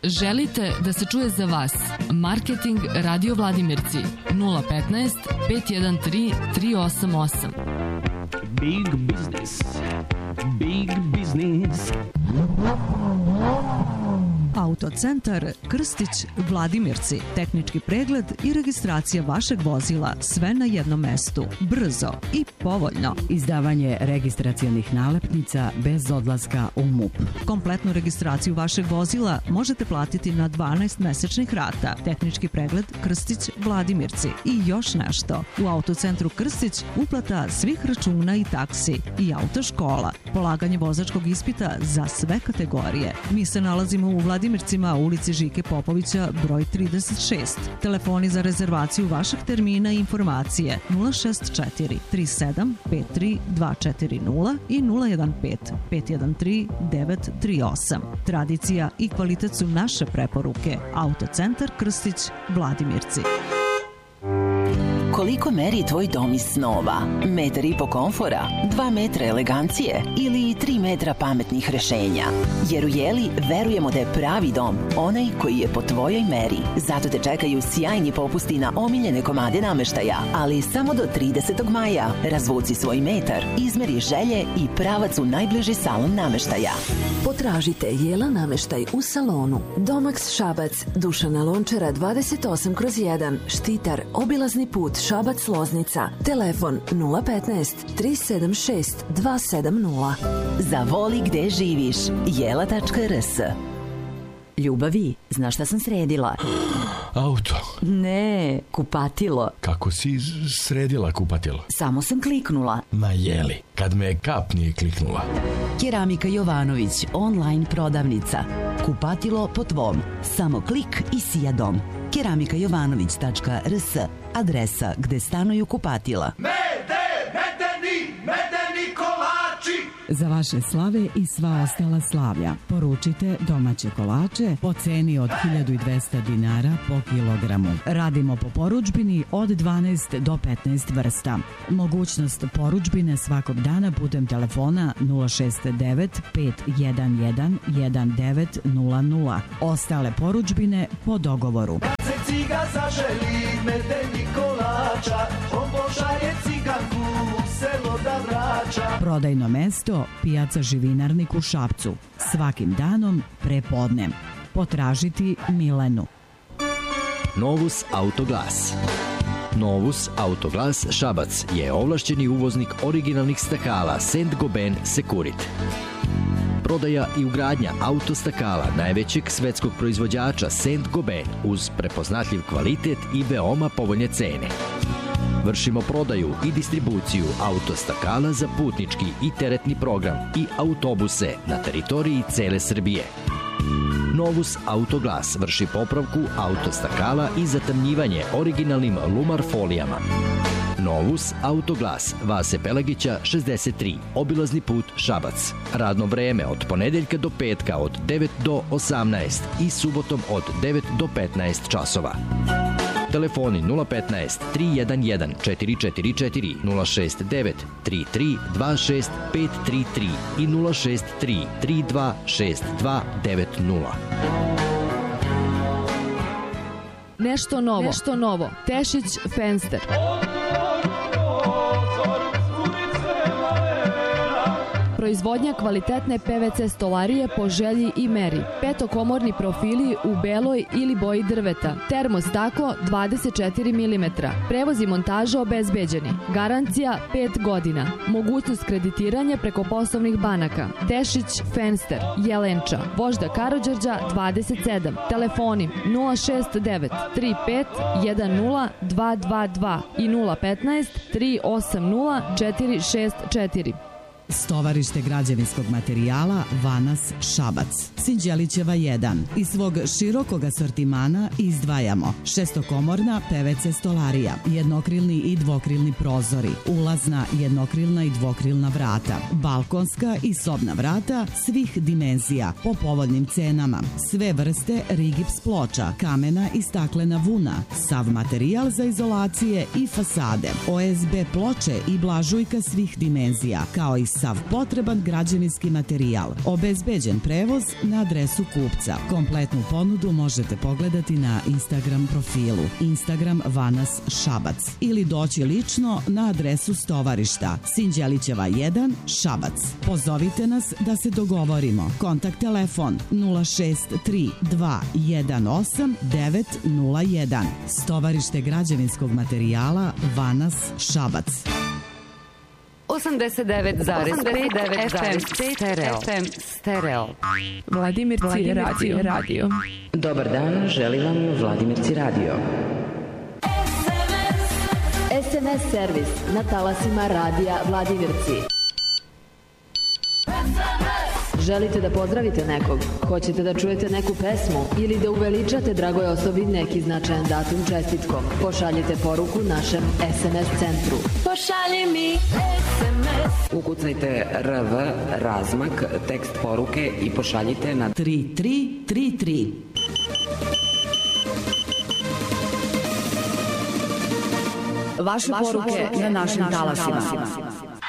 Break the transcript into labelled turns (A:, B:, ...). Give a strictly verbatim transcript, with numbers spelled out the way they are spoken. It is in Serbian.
A: Želite da se čuje za vas? Marketing Radio Vladimirci nula petnaest pet jedan tri tri osam osam.
B: Big business. Big business.
C: Autocentar Krstić Vladimirci. Tehnički pregled i registracija vašeg vozila sve na jednom mestu. Brzo i povoljno.
D: Izdavanje registracionih nalepnica bez odlaska u M U P.
C: Kompletnu registraciju vašeg vozila možete platiti na dvanaest mesečnih rata. Tehnički pregled Krstić Vladimirci. I još nešto. U Autocentru Krstić uplata svih računa i taksi i autoškola. Polaganje vozačkog ispita za sve kategorije. Mi se nalazimo u Vladimirci Vladimircima, ulici Žike Popovića, broj trideset šest. Telefoni za rezervaciju vašeg termina i informacije nula šest četiri tri sedam pet tri dva četiri nula i nula jedan pet pet jedan tri devet tri osam. Tradicija i kvalitet su naše preporuke. Autocentar Krstić Vladimirci.
E: Koliko meri tvoj dom iz snova? Metar i po komfora, dva metra elegancije ili tri metra pametnih rešenja? Jer u Jeli verujemo da je pravi dom onaj koji je po tvojoj meri. Zato te čekaju sjajni popusti na omiljene komade nameštaja, ali samo do tridesetog maja. Razvuci svoj metar, izmeri želje i pravac u najbliži salon nameštaja.
F: Potražite Jela nameštaj u salonu. Domax Šabac, Dušana Lončara dvadeset osam kroz jedan, Štitar, obilazni put Šabac Loznica. Telefon nula petnaest tri sedam šest dva sedam nula.
E: Zavoli gde živiš. jela tačka er es.
D: Ljubavi, znaš šta sam sredila?
G: Auto.
D: Ne, kupatilo.
G: Kako si sredila kupatilo?
D: Samo sam kliknula.
G: Ma jeli, kad me kap nije kliknula.
D: Keramika Jovanović, online prodavnica. Kupatilo po tvom. Samo klik i sija dom. keramika jovanović tačka er es. Adresa gde stanuju kupatila.
H: Mede, medeni, medeni kolači.
I: Za vaše slave i sva ostala slavlja poručite domaće kolače po ceni od hiljadu dvesta dinara po kilogramu. Radimo po porudžbini od dvanaest do petnaest vrsta. Mogućnost porudžbine svakog dana putem telefona nula šest devet pet jedan jedan jedan devet nula nula. Ostale porudžbine po dogovoru.
H: Kad se ciga zaželi medeni kolača, on pošalje ciganku u selo da vraća.
I: Prodajno mesto pijaca Živinarnik u Šapcu. Svakim danom prepodne. Potražiti Milenu.
J: Novus Autoglas. Novus Autoglas Šabac je ovlašćeni uvoznik originalnih stakala Saint-Gobain Securit. Prodaja i ugradnja autostakala najvećeg svetskog proizvođača Saint-Gobain uz prepoznatljiv kvalitet i veoma povoljne cene. Vršimo prodaju i distribuciju autostakala za putnički i teretni program i autobuse na teritoriji cele Srbije. Novus Autoglas vrši popravku autostakala i zatamnjivanje originalnim Lumar folijama. Novus Autoglas, Vase Pelagića šezdeset tri, obilazni put Šabac. Radno vreme od ponedeljka do petka od devet do osamnaest i subotom od devet do petnaest časova. Telefoni nula petnaest tri jedan jedan četiri četiri četiri, nula šest devet tri tri dva šest pet tri tri i nula šest tri tri dva šest dva devet nula.
A: Nešto novo, nešto novo. Tešić Fenster. Proizvodnja kvalitetne pe ve ce stolarije po želji i meri. Petokomorni profili u beloj ili boji drveta. Termostaklo dvadeset četiri milimetra. Prevoz i montaža obezbeđeni. Garancija pet godina. Mogućnost kreditiranja preko poslovnih banaka. Tešić Fenster, Jelenča, Vožda Karađorđa dvadeset sedam. Telefoni nula šest devet tri pet jedan nula dva dva dva i nula petnaest tri osam nula četiri šest četiri.
I: Stovarište građevinskog materijala Vanas Šabac. Sinđelićeva jedan. Iz svog širokog asortimana izdvajamo šestokomorna pe ve ce stolarija, jednokrilni i dvokrilni prozori, ulazna jednokrilna i dvokrilna vrata, balkonska i sobna vrata svih dimenzija po povoljnim cenama, sve vrste rigips ploča, kamena i staklena vuna, sav materijal za izolacije i fasade, o es be ploče i blažujka svih dimenzija, kao i sav potreban građevinski materijal, obezbeđen prevoz na adresu kupca. Kompletnu ponudu možete pogledati na Instagram profilu Instagram Vanas Šabac ili doći lično na adresu stovarišta Sinđelićeva jedan, Šabac. Pozovite nas da se dogovorimo. Kontakt telefon nula šest tri dva jedan osam devet nula jedan. Stovarište građevinskog materijala Vanas Šabac.
K: osamdeset devet zarez pet F M Stereo. F M Stereo.
L: Vladimirci radio. radio.
M: Dobar dan, želi vam Vladimirci radio.
N: S M S servis na talasima radija Vladimirci. Želite da pozdravite nekog? Hoćete da čujete neku pesmu ili da uveličate dragoj osobi neki značajan datum čestitkom? Pošaljite poruku našem S M S centru.
O: Pošalji mi S M S.
M: Ukucajte R V, razmak, tekst poruke i pošaljite na
I: tri tri tri tri.
N: Vaše poruke na našim talasima.